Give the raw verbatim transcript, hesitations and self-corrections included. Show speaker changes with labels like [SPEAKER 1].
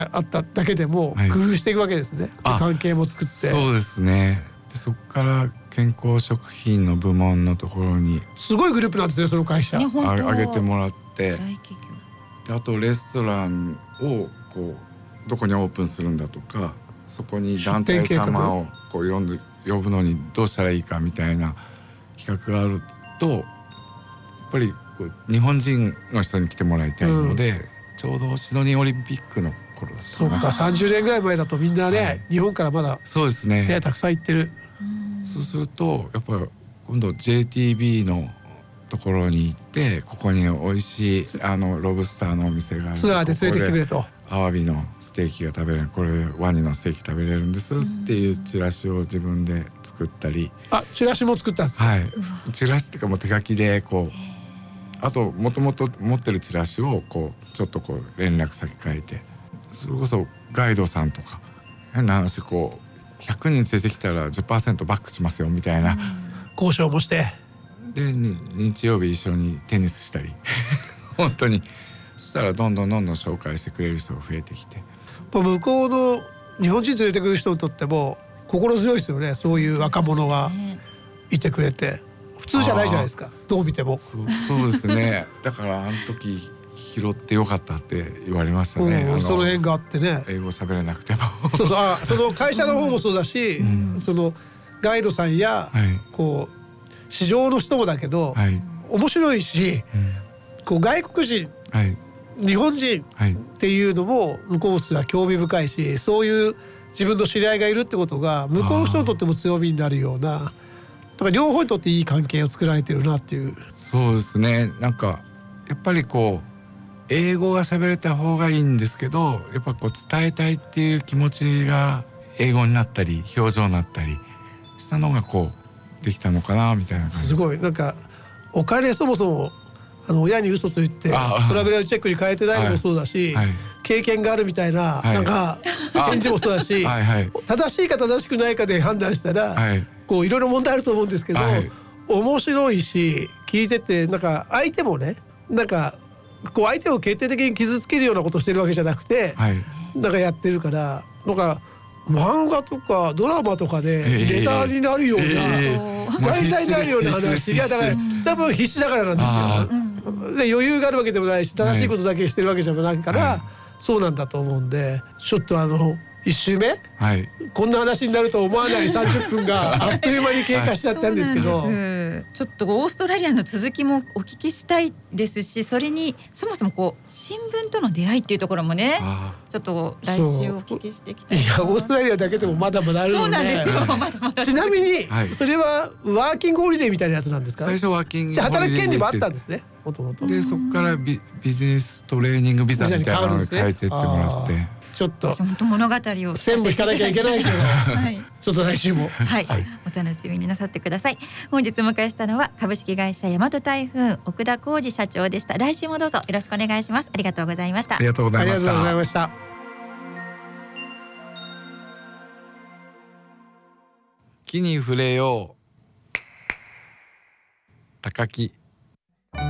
[SPEAKER 1] あっただけでも工夫していくわけですね、はい、関係も作って。
[SPEAKER 2] そうですね。でそこから健康食品の部門のところに
[SPEAKER 1] すごいグループなんですね、その会社、ね、
[SPEAKER 2] あげてもらって、であとレストランをこうどこにオープンするんだとか、そこに団体様をこう呼んで呼ぶのにどうしたらいいかみたいな企画があると、やっぱりこう日本人の人に来てもらいたいので、うん、ちょうどシドニーオリンピックの頃です
[SPEAKER 1] ね。そうか、さんじゅうねんぐらい前だとみんなね、はい、日本からまだ
[SPEAKER 2] そうですね、
[SPEAKER 1] ね、たくさん行ってる。
[SPEAKER 2] そうするとやっぱり今度 ジェイティービー のところに行って、ここに美味しいあのロブスターのお店がある、
[SPEAKER 1] ツアーで連れてきてくれと、
[SPEAKER 2] アワビのステーキが食べれる、これワニのステーキ食べれるんですっていうチラシを自分で作ったり。
[SPEAKER 1] あ、チラシも作ったんですか？
[SPEAKER 2] はい、チラシっていうかもう手書きでこう、あともともと持ってるチラシをこうちょっとこう連絡先書いて、それこそガイドさんとか変な話こうひゃくにん連れてきたら じゅっパーセント バックしますよみたいな、うん、
[SPEAKER 1] 交渉もして、で
[SPEAKER 2] 日曜日一緒にテニスしたり本当にそしたらどんどんどんどん紹介してくれる人が増えてきて、
[SPEAKER 1] 向こうの日本人連れてくる人にとっても心強いですよね。そういう若者がいてくれて、普通じゃないじゃないですか、どう見ても。
[SPEAKER 2] そう、そうですねだからあの時拾ってよかったって言われましたね、
[SPEAKER 1] うん、あのその縁があってね、
[SPEAKER 2] 英語喋れなくても
[SPEAKER 1] そうそう、あ、その会社の方もそうだし、うん、そのガイドさんや、はい、こう市場の人もだけど、はい、面白いし、うん、こう外国人、はい、日本人っていうのも向こうは興味深いし、そういう自分の知り合いがいるってことが向こうの人にとっても強みになるような、だから両方にとっていい関係を作られてるなっていう。
[SPEAKER 2] そうですね。なんかやっぱりこう英語が喋れた方がいいんですけど、やっぱこう伝えたいっていう気持ちが英語になったり表情になったりしたのがこうできたのかなみたいな感じ。
[SPEAKER 1] すごい、なんかお金そもそもあの親に嘘ついてトラベルチェックに変えてないのもそうだし、はいはい、経験があるみたいな、はい、なんか返事もそうだし、はいはい、正しいか正しくないかで判断したら、はい、こういろいろ問題あると思うんですけど、はい、面白いし聞いてて、なんか相手もね、なんかこう相手を決定的に傷つけるようなことをしてるわけじゃなくて、はい、なんかやってるから、なんか漫画とかドラマとかでネタになるような、えー、題材になるような話、いやだから多分必死だからなんですよ。で余裕があるわけでもないし、正しいことだけしてるわけじゃないから、はい、そうなんだと思うんで、ちょっとあの一周目、はい、こんな話になると思わないさんじゅっぷんがあっという間に経過しちゃったんですけど、はい、
[SPEAKER 3] ちょっとオーストラリアの続きもお聞きしたいですし、それにそもそもこう新聞との出会いっていうところもね、ちょっと来週お聞きしていきたい。
[SPEAKER 1] いやオーストラリアだけでもまだまだあるので、
[SPEAKER 3] そうなんですよ、まだまだ。
[SPEAKER 1] ちなみにそれはワーキングホリデーみたいなやつなんですか？
[SPEAKER 2] 最初ワーキングホリデー、
[SPEAKER 1] 働き権利もあったんですね、もともと。
[SPEAKER 2] でそこから ビ, ビジネストレーニングビザみたいなのを変えてってもらって、
[SPEAKER 1] ちょっと
[SPEAKER 3] 物語を
[SPEAKER 1] 全部引かなきゃいけないけど、はい、ちょっと来週も、
[SPEAKER 3] はい、はい、お楽しみになさってください。本日迎えしたのは株式会社大和台風奥田浩二社長でした。来週もどうぞよろしくお願いします。ありがとうございました。
[SPEAKER 2] ありがとうございました。
[SPEAKER 1] ありがとうございました。
[SPEAKER 2] 木に触れよう、高木